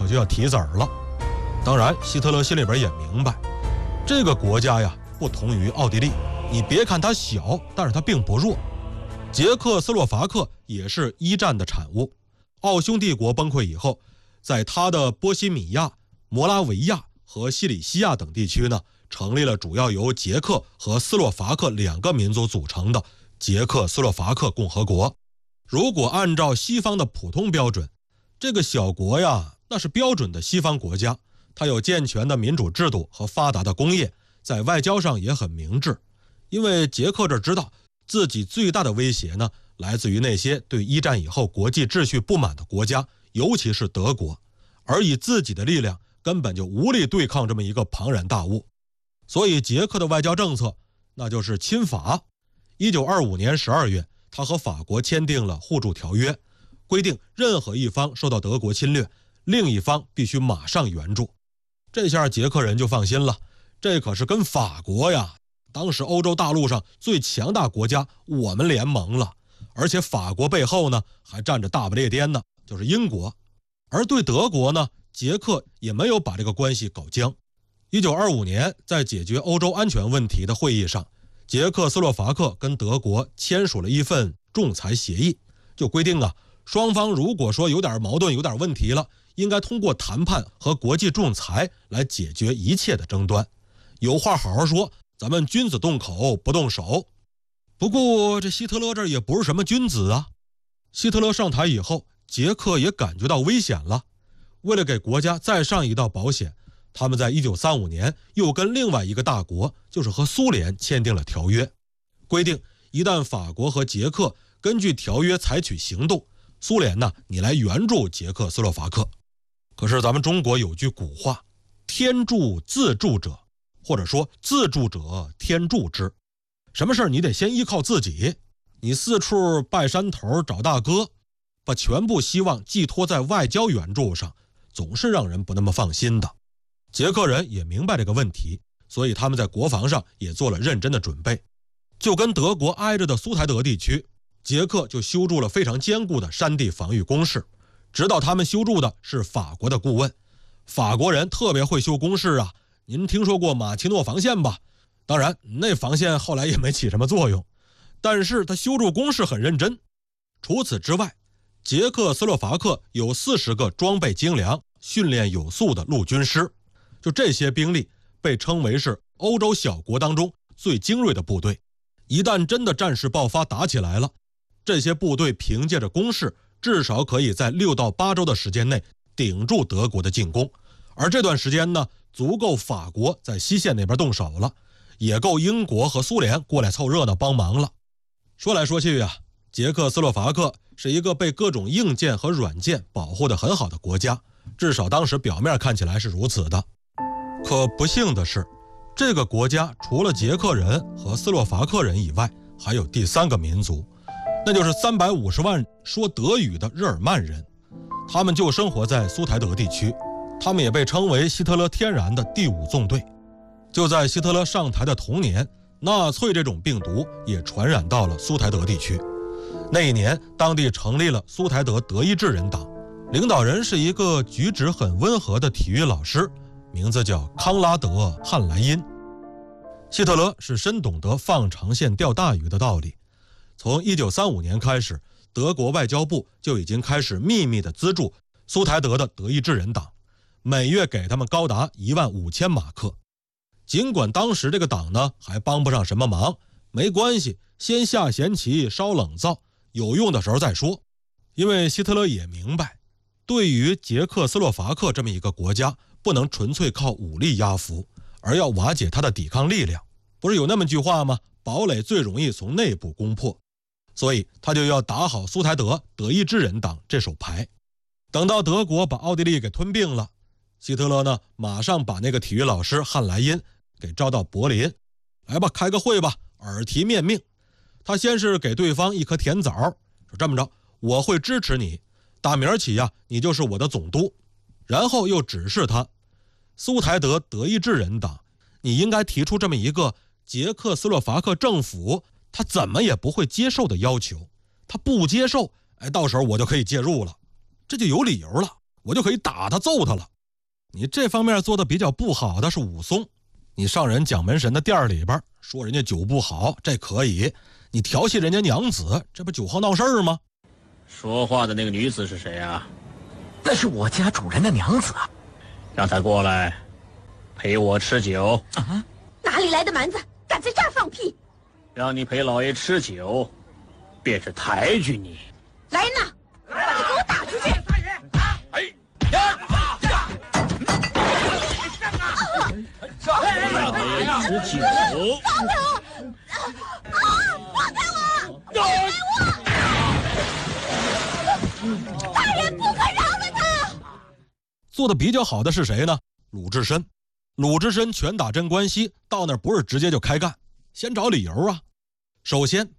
就要提子儿了。当然，希特勒心里边也明白，这个国家呀不同于奥地利，你别看它小，但是它并不弱。捷克斯洛伐克也是一战的产物。奥匈帝国崩溃以后，在它的波西米亚、摩拉维亚和西里西亚等地区呢，成立了主要由捷克和斯洛伐克两个民族组成的捷克斯洛伐克共和国。如果按照西方的普通标准，这个小国呀，那是标准的西方国家，它有健全的民主制度和发达的工业，在外交上也很明智。因为捷克这知道自己最大的威胁呢，来自于那些对一战以后国际秩序不满的国家，尤其是德国，而以自己的力量根本就无力对抗这么一个庞然大物。所以捷克的外交政策那就是亲法。1925年12月，他和法国签订了互助条约，规定任何一方受到德国侵略，另一方必须马上援助。这下捷克人就放心了，这可是跟法国呀，当时欧洲大陆上最强大国家我们联盟了，而且法国背后呢还站着大不列颠呢，就是英国。而对德国呢，捷克也没有把这个关系搞僵。1925年，在解决欧洲安全问题的会议上，捷克斯洛伐克跟德国签署了一份仲裁协议，就规定啊，双方如果说有点矛盾、有点问题了，应该通过谈判和国际仲裁来解决一切的争端。有话好好说，咱们君子动口不动手。不过这希特勒这也不是什么君子啊。希特勒上台以后，捷克也感觉到危险了。为了给国家再上一道保险，他们在1935年又跟另外一个大国，就是和苏联签订了条约，规定一旦法国和捷克根据条约采取行动，苏联呢，你来援助捷克斯洛伐克。可是咱们中国有句古话，天助自助者，或者说自助者天助之。什么事你得先依靠自己，你四处拜山头找大哥，把全部希望寄托在外交援助上，总是让人不那么放心的。捷克人也明白这个问题，所以他们在国防上也做了认真的准备。就跟德国挨着的苏台德地区，捷克就修筑了非常坚固的山地防御工事，指导他们修筑的是法国的顾问。法国人特别会修工事啊，您听说过马奇诺防线吧？当然那防线后来也没起什么作用，但是他修筑工事很认真。除此之外，捷克斯洛伐克有40个装备精良、训练有素的陆军师，就这些兵力被称为是欧洲小国当中最精锐的部队。一旦真的战事爆发打起来了，这些部队凭借着攻势，至少可以在6到8周的时间内顶住德国的进攻。而这段时间呢，足够法国在西线那边动手了，也够英国和苏联过来凑热闹帮忙了。说来说去啊，捷克斯洛伐克是一个被各种硬件和软件保护得很好的国家，至少当时表面看起来是如此的。可不幸的是，这个国家除了捷克人和斯洛伐克人以外，还有第3个民族，那就是350万说德语的日耳曼人。他们就生活在苏台德地区，他们也被称为希特勒天然的第5纵队。就在希特勒上台的同年，纳粹这种病毒也传染到了苏台德地区。那一年，当地成立了苏台德德意志人党，领导人是一个举止很温和的体育老师，名字叫康拉德·汉莱因。希特勒是深懂得放长线钓大鱼的道理。从1935年开始，德国外交部就已经开始秘密地资助苏台德的德意志人党，每月给他们高达15000马克。尽管当时这个党呢还帮不上什么忙，没关系，先下闲棋烧冷灶，有用的时候再说。因为希特勒也明白，对于捷克斯洛伐克这么一个国家，不能纯粹靠武力压服，而要瓦解他的抵抗力量。不是有那么句话吗？堡垒最容易从内部攻破。所以他就要打好苏台德德意志人党这手牌。等到德国把奥地利给吞并了，希特勒呢马上把那个体育老师汉莱因给招到柏林，来吧，开个会吧，耳提面命。他先是给对方一颗甜枣，说这么着，我会支持你，打明儿起呀，你就是我的总督。然后又指示他，苏台德德意志人党，你应该提出这么一个捷克斯洛伐克政府他怎么也不会接受的要求，他不接受，到时候我就可以介入了，这就有理由了。 我就可以打他揍他了。你这方面做的比较不好的是武松，你上人蒋门神的店里边说人家酒不好，这可以，你调戏人家娘子，这不酒后闹事吗？ 说话的那个女子是谁啊？ 那是我家主人的娘子啊。 让她过来陪我吃酒。 哪里来的蛮子，敢在这儿放屁？ 让你陪老爷吃酒，便是抬举你。 来人呐，把他给我打出去！ 让老爷吃酒。 放开我！放开我！放开我！大人不可饶了他！ 做的比较好的是谁呢？鲁智深。鲁智深拳打镇关西，到那儿不是直接就开干，先找理由啊。首先